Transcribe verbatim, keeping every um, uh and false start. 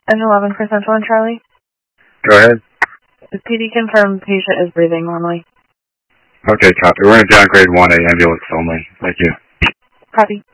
N eleven for Central and Charlie. Go ahead. The P D confirmed patient is breathing normally. Okay, copy. We're going to downgrade one A ambulance only. Thank you. Copy.